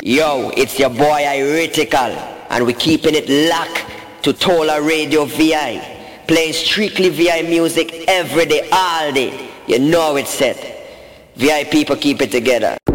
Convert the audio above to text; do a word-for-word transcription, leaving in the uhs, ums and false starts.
Yo, it's your boy Iritical, and we're keeping it locked to Tola Radio V I, playing strictly V I music every day, all day. You know it's set. V I people, keep it together.